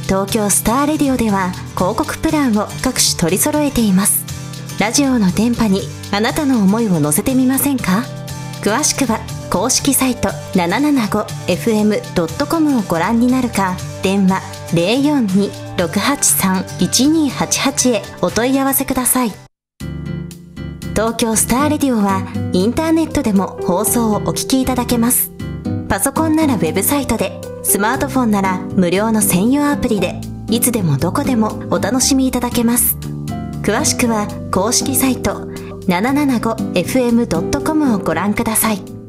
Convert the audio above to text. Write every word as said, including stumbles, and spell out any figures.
東京スターレディオでは広告プランを各種取り揃えています。ラジオの電波にあなたの思いを乗せてみませんか？詳しくは公式サイト ななななごエフエムドットコム をご覧になるか、電話 ゼロよんに ろくはちさん いちにはちはち へお問い合わせください。東京スターレディオはインターネットでも放送をお聞きいただけます。パソコンならウェブサイトで、スマートフォンなら無料の専用アプリで、いつでもどこでもお楽しみいただけます。詳しくは公式サイト ななななごエフエムドットコム をご覧ください。